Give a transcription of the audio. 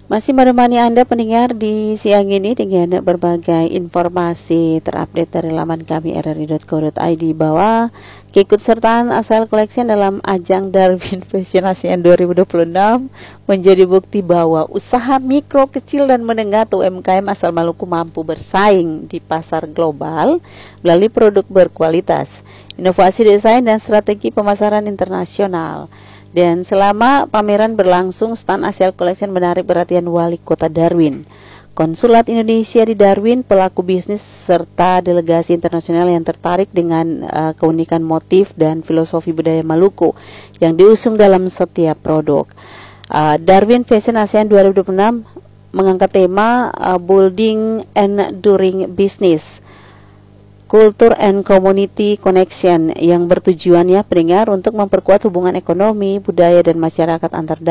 Masih menemani Anda pendengar di siang ini dengan berbagai informasi terupdate dari laman kami rri.co.id bahwa keikutsertaan Asal Collection dalam ajang Darwin Fashion ASEAN 2026 menjadi bukti bahwa usaha mikro, kecil dan menengah atau UMKM asal Maluku mampu bersaing di pasar global melalui produk berkualitas, inovasi desain dan strategi pemasaran internasional. Dan selama pameran berlangsung, stand Asal Collection menarik perhatian Wali Kota Darwin, Konsulat Indonesia di Darwin, pelaku bisnis, serta delegasi internasional yang tertarik dengan keunikan motif dan filosofi budaya Maluku yang diusung dalam setiap produk. Darwin Fashion ASEAN 2026 mengangkat tema Building Enduring Business, Culture and Community Connection yang bertujuannya pendengar untuk memperkuat hubungan ekonomi, budaya dan masyarakat antar daerah.